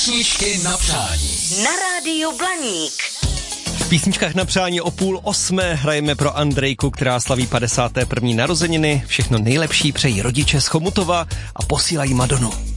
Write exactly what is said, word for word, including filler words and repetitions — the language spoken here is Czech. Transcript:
Písničky na přání. Na rádiu Blaník. V písničkách na přání o půl osmé hrajeme pro Andrejku, která slaví padesáté první narozeniny. Všechno nejlepší přejí rodiče z Chomutova a posílají Madonu.